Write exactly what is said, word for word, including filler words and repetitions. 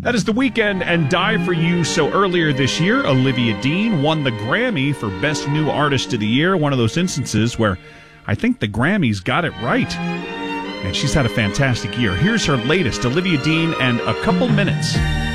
That is The Weeknd and Die For You. So earlier this year, Olivia Dean won the Grammy for Best New Artist of the Year. One of those instances where I think the Grammys got it right. And she's had a fantastic year. Here's her latest, Olivia Dean and A Couple Minutes.